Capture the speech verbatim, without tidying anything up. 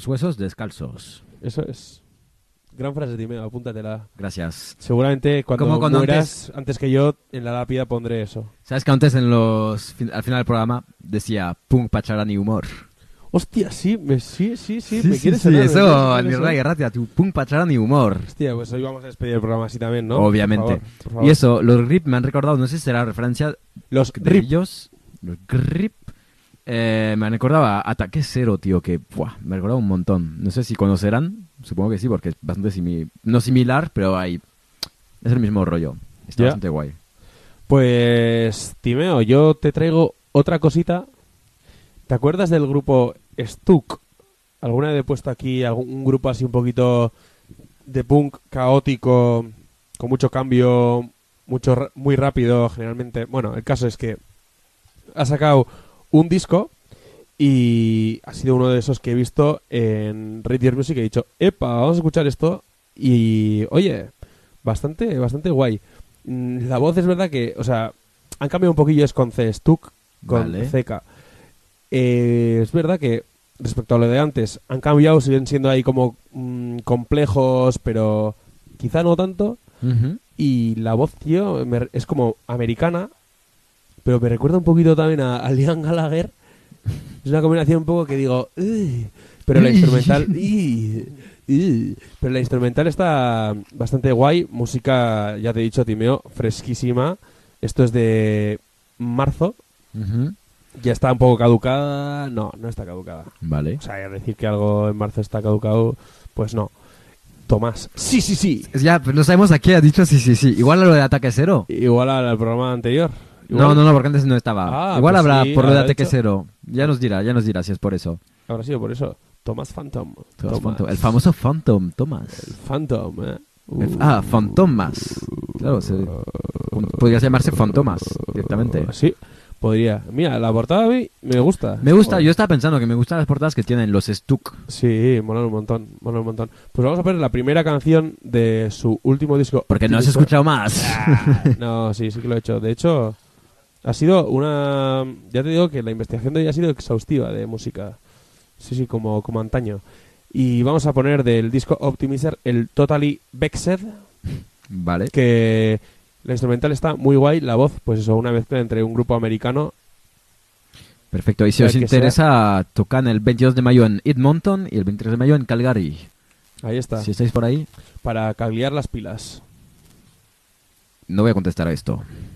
los huesos descalzos. Eso es. Gran frase, Timeo, apúntatela. Gracias. Seguramente cuando, Como cuando mueras, antes... antes que yo, en la lápida pondré eso. ¿Sabes que antes en los al final del programa decía punk, pacharán y humor? Hostia, sí, me, sí, sí, sí, Sí, me sí, quieres sí, sonar, me eso, quieres en sonar mi eso. raya ratia, tu punk, pacharán y humor. Hostia, pues hoy vamos a despedir el programa así también, ¿no? Obviamente. Por favor, por favor. Y eso, los grip me han recordado, no sé si será referencia Los de rip. ellos. Los grip. Eh, me han recordado a Ataque Cero, tío, que buah, me ha recordado un montón. No sé si conocerán, supongo que sí, porque es bastante similar. No similar, pero hay. Es el mismo rollo. Está Ya. bastante guay. Pues, Timeo, yo te traigo otra cosita. ¿Te acuerdas del grupo Stuck? ¿Alguna vez he puesto aquí algún un grupo así un poquito de punk caótico, con mucho cambio, mucho ra- muy rápido generalmente? Bueno, el caso es que ha sacado un disco y ha sido uno de esos que he visto en Rate Your Music. He dicho, epa, vamos a escuchar esto y, oye, bastante, bastante guay. Mm, La voz es verdad que, o sea, han cambiado un poquillo, es con C, Stuck, con Vale. C K. Eh, es verdad que respecto a lo de antes, han cambiado, siguen siendo ahí como mm, complejos, pero quizá no tanto. Ujú. Y la voz, tío, me- es como americana, pero me recuerda un poquito también a, a Liam Gallagher. Es una combinación un poco que digo, "Ugh", pero la instrumental, "Ugh, ugh". Pero la instrumental está bastante guay. Música, ya te he dicho, Timeo, fresquísima. Esto es de marzo. Ujú. Ya está un poco caducada. No, no está caducada. Vale. O sea, decir que algo en marzo está caducado, pues no. Tomás. Sí, sí, sí. Es Ya, pero no sabemos a qué ha dicho sí, sí, sí. Igual a lo de Ataque Cero. Igual al programa anterior. No, Igual- no, no, porque antes no estaba. Ah, Igual pues habrá sí, por lo de habrá Ataque dicho- Cero. Ya nos dirá, ya nos dirá si es por eso. Habrá sido por eso. Tomás Phantom. Tomás Tomás. Phantom. El famoso Phantom, Tomás. El Phantom, ¿eh? El- Uh. ah, Fantomas. Claro, se- podría llamarse Fantomas directamente. Sí, podría. Mira, la portada a mí me gusta. Me gusta, Joder. yo estaba pensando que me gustan las portadas que tienen los Stuck. Sí, mola un montón, mola un montón. Pues vamos a poner la primera canción de su último disco. Porque no has Optimism. escuchado más. Ah, no, sí, sí que lo he hecho. De hecho, ha sido una... Ya te digo que la investigación de hoy ha sido exhaustiva de música. Sí, sí, como, como antaño. Y vamos a poner del disco Optimizer el Totally Vexed, Vale. que la instrumental está muy guay. La voz, pues eso, una mezcla entre un grupo americano. Perfecto. Y si El os que interesa, tocan el veintidós de mayo en Edmonton y el veintitrés de mayo en Calgary. Ahí está. Si estáis por ahí, Para cagliar las pilas. no voy a contestar a esto.